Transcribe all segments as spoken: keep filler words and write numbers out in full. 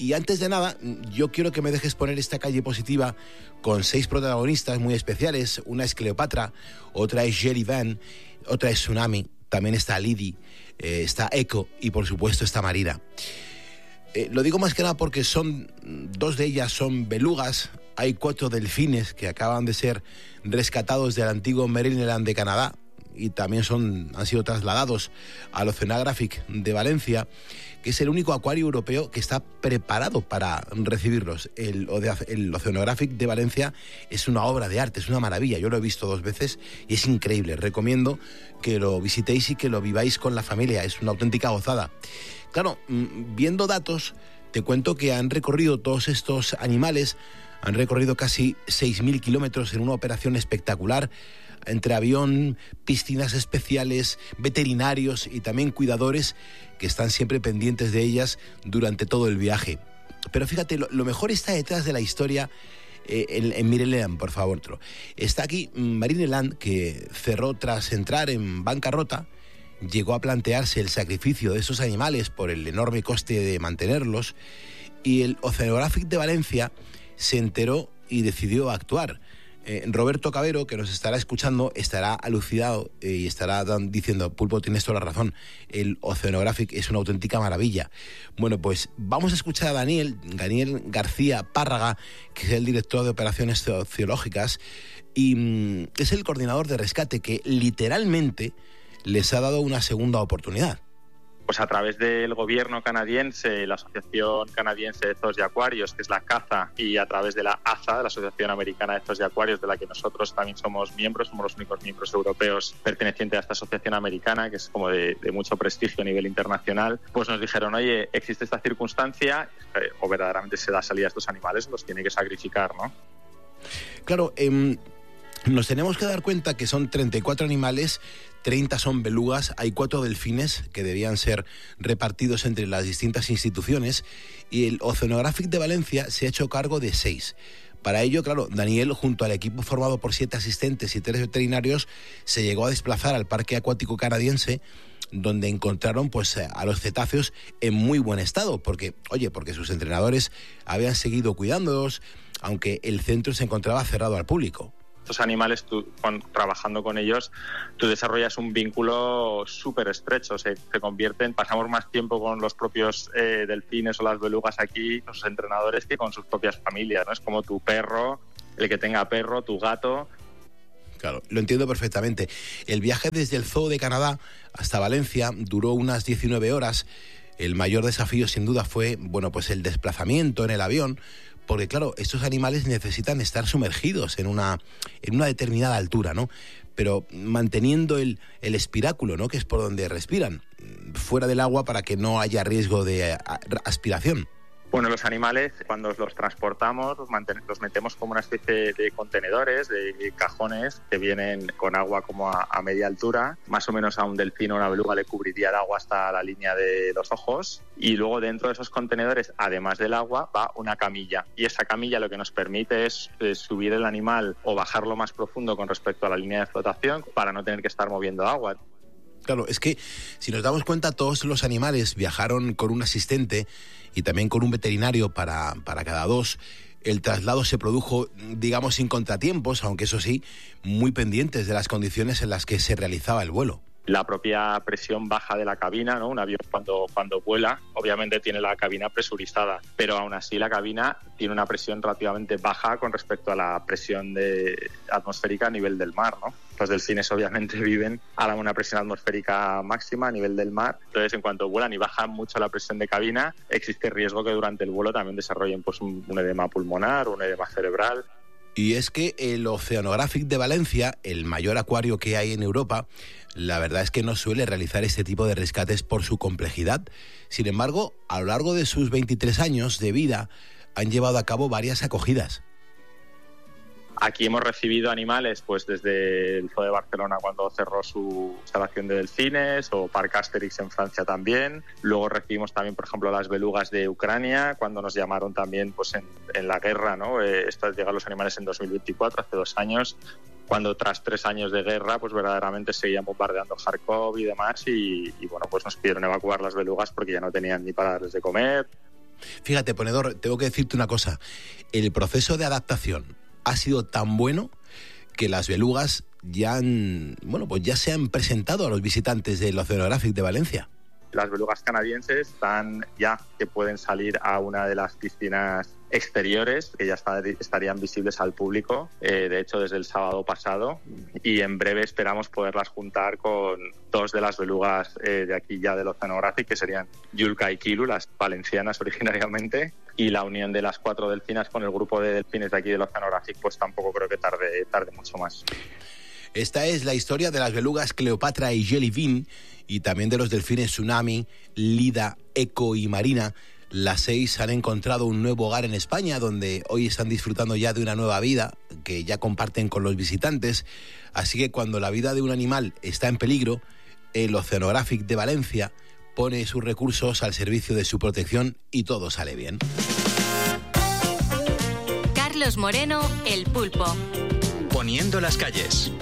Y antes de nada, yo quiero que me dejes poner esta calle positiva con seis protagonistas muy especiales. Una es Cleopatra, otra es Jerry Van, otra es Tsunami, también está Lydie, eh, está Echo y por supuesto está Marina. Eh, lo digo más que nada porque son dos de ellas son belugas. Hay cuatro delfines que acaban de ser rescatados del antiguo Marineland de Canadá y también son, han sido trasladados al Oceanographic de Valencia, que es el único acuario europeo que está preparado para recibirlos. El, el Oceanographic de Valencia es una obra de arte, es una maravilla. Yo lo he visto dos veces y es increíble. Recomiendo que lo visitéis y que lo viváis con la familia. Es una auténtica gozada. Claro, viendo datos, te cuento que han recorrido todos estos animales, han recorrido casi seis mil kilómetros en una operación espectacular, entre avión, piscinas especiales, veterinarios y también cuidadores que están siempre pendientes de ellas durante todo el viaje. Pero fíjate, lo, lo mejor está detrás de la historia eh, en, en Marineland, por favor. Está aquí Marineland, que cerró tras entrar en bancarrota. Llegó a plantearse el sacrificio de esos animales por el enorme coste de mantenerlos, y el Oceanographic de Valencia se enteró y decidió actuar. Eh, Roberto Cabero, que nos estará escuchando, estará alucinado eh, y estará dan, diciendo, Pulpo, tienes toda la razón, el Oceanographic es una auténtica maravilla. Bueno, pues vamos a escuchar a Daniel, Daniel García Párraga, que es el director de operaciones sociológicas y mm, es el coordinador de rescate, que literalmente les ha dado una segunda oportunidad. Pues a través del gobierno canadiense, la Asociación Canadiense de Zoos y Acuarios, que es la CAZA, y a través de la A Z A, la Asociación Americana de Zoos y Acuarios, de la que nosotros también somos miembros, somos los únicos miembros europeos pertenecientes a esta asociación americana, que es como de, de mucho prestigio a nivel internacional, pues nos dijeron, oye, existe esta circunstancia, eh, o verdaderamente se da salida a estos animales, los tiene que sacrificar, ¿no? Claro, eh, nos tenemos que dar cuenta que son treinta y cuatro animales, treinta son belugas, hay cuatro delfines que debían ser repartidos entre las distintas instituciones y el Oceanographic de Valencia se ha hecho cargo de seis. Para ello, claro, Daniel, junto al equipo formado por siete asistentes y tres veterinarios, se llegó a desplazar al Parque Acuático Canadiense, donde encontraron pues a los cetáceos en muy buen estado, porque, oye, porque sus entrenadores habían seguido cuidándolos, aunque el centro se encontraba cerrado al público. Estos animales, tú, con, trabajando con ellos, tú desarrollas un vínculo súper estrecho, se, se convierten, pasamos más tiempo con los propios eh, delfines o las belugas aquí, los entrenadores, que con sus propias familias, ¿no? Es como tu perro, el que tenga perro, tu gato. Claro, lo entiendo perfectamente. El viaje desde el Zoo de Canadá hasta Valencia duró unas diecinueve horas. El mayor desafío, sin duda, fue, bueno, pues el desplazamiento en el avión, porque claro, estos animales necesitan estar sumergidos en una, en una determinada altura, ¿no? Pero manteniendo el, el espiráculo, ¿no? Que es por donde respiran, fuera del agua para que no haya riesgo de aspiración. Bueno, los animales, cuando los transportamos, los, manten- los metemos como una especie de contenedores, de cajones que vienen con agua como a, a media altura. Más o menos a un delfín o una beluga le cubriría de agua hasta la línea de los ojos. Y luego dentro de esos contenedores, además del agua, va una camilla. Y esa camilla lo que nos permite es eh, subir el animal o bajarlo más profundo con respecto a la línea de flotación para no tener que estar moviendo agua. Claro, es que si nos damos cuenta, todos los animales viajaron con un asistente y también con un veterinario para, para cada dos. El traslado se produjo, digamos, sin contratiempos, aunque eso sí, muy pendientes de las condiciones en las que se realizaba el vuelo. La propia presión baja de la cabina, ¿no? Un avión cuando, cuando vuela, obviamente tiene la cabina presurizada, pero aún así la cabina tiene una presión relativamente baja con respecto a la presión de, atmosférica a nivel del mar, ¿no? Los delfines obviamente viven a una presión atmosférica máxima a nivel del mar, entonces en cuanto vuelan y bajan mucho la presión de cabina, existe riesgo que durante el vuelo también desarrollen pues, un, un edema pulmonar, un edema cerebral. Y es que el Oceanographic de Valencia, el mayor acuario que hay en Europa, la verdad es que no suele realizar este tipo de rescates por su complejidad. Sin embargo, a lo largo de sus veintitrés años de vida, han llevado a cabo varias acogidas. Aquí hemos recibido animales pues desde el Zoo de Barcelona cuando cerró su instalación de delfines, o Parc Asterix en Francia también. Luego recibimos también, por ejemplo, las belugas de Ucrania, cuando nos llamaron también pues en, en la guerra, ¿no? Eh, estos llegaron los animales en dos mil veinticuatro, hace dos años, cuando tras tres años de guerra pues verdaderamente seguían bombardeando Kharkov y demás, y, y bueno, pues nos pidieron evacuar las belugas porque ya no tenían ni para darles de comer. Fíjate, ponedor, tengo que decirte una cosa. El proceso de adaptación ha sido tan bueno que las belugas ya han, bueno, pues ya se han presentado a los visitantes del Oceanographic de Valencia. Las belugas canadienses están ya que pueden salir a una de las piscinas exteriores que ya está, estarían visibles al público, eh, de hecho desde el sábado pasado, y en breve esperamos poderlas juntar con dos de las belugas eh, de aquí ya del Oceanographic, que serían Yulka y Kilu, las valencianas originariamente, y la unión de las cuatro delfinas con el grupo de delfines de aquí del Oceanographic pues tampoco creo que tarde, tarde mucho más. Esta es la historia de las belugas Cleopatra y Jellybean y también de los delfines Tsunami, Lida, Eco y Marina. Las seis han encontrado un nuevo hogar en España, donde hoy están disfrutando ya de una nueva vida que ya comparten con los visitantes. Así que cuando la vida de un animal está en peligro, el Oceanographic de Valencia pone sus recursos al servicio de su protección y todo sale bien. Carlos Moreno, El Pulpo. Poniendo las calles.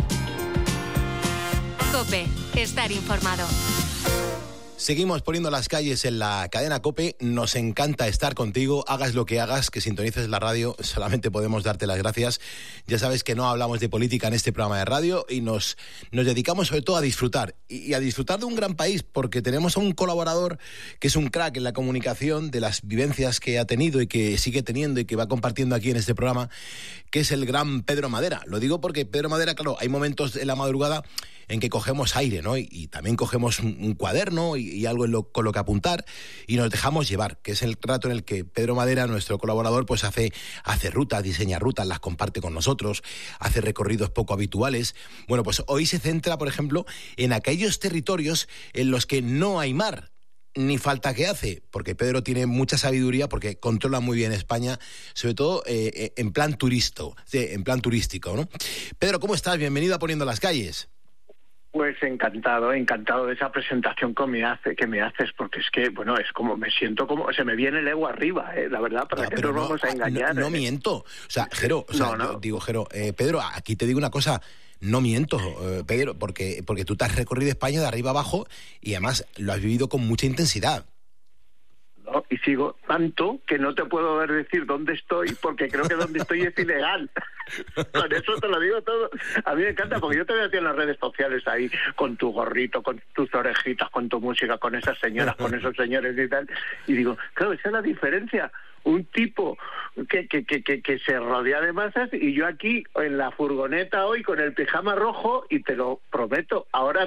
COPE, estar informado. Seguimos poniendo las calles en la cadena COPE. Nos encanta estar contigo, hagas lo que hagas, que sintonices la radio, solamente podemos darte las gracias. Ya sabes que no hablamos de política en este programa de radio y nos, nos dedicamos sobre todo a disfrutar, y, y a disfrutar de un gran país, porque tenemos a un colaborador que es un crack en la comunicación, de las vivencias que ha tenido y que sigue teniendo y que va compartiendo aquí en este programa, que es el gran Pedro Madera. Lo digo porque Pedro Madera, claro, hay momentos en la madrugada en que cogemos aire, ¿no? Y, y también cogemos un, un cuaderno y, y algo en lo, con lo que apuntar y nos dejamos llevar, que es el rato en el que Pedro Madera, nuestro colaborador, pues hace, hace rutas, diseña rutas, las comparte con nosotros, hace recorridos poco habituales. Bueno, pues hoy se centra, por ejemplo, en aquellos territorios en los que no hay mar, ni falta que hace, porque Pedro tiene mucha sabiduría, porque controla muy bien España, sobre todo eh, en plan turisto, en plan turístico, ¿no? Pedro, ¿cómo estás? Bienvenido a Poniendo las Calles. Pues encantado, encantado de esa presentación que me hace, que me haces, porque es que, bueno, es como, me siento como, se me viene el ego arriba, ¿eh? La verdad, para no, que no nos vamos a engañar. No, no ¿eh? miento, o sea, Jero, o sea, no, no. Yo digo, Jero, eh, Pedro, aquí te digo una cosa, no miento, eh, Pedro, porque, porque tú te has recorrido España de arriba abajo y además lo has vivido con mucha intensidad. ¿No? Y sigo tanto que no te puedo ver decir dónde estoy, porque creo que donde estoy es ilegal. Con eso te lo digo todo. A mí me encanta, porque yo te veo a ti en las redes sociales ahí, con tu gorrito, con tus orejitas, con tu música, con esas señoras, con esos señores y tal, y digo, claro, esa es la diferencia. Un tipo que, que, que, que, que se rodea de masas y yo aquí en la furgoneta hoy con el pijama rojo, y te lo prometo, ahora